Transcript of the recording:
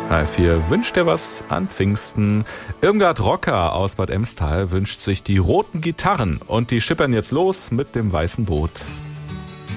HR4 wünscht dir was an Pfingsten. Irmgard Rocker aus Bad Emstal wünscht sich die roten Gitarren und die schippern jetzt los mit dem weißen Boot.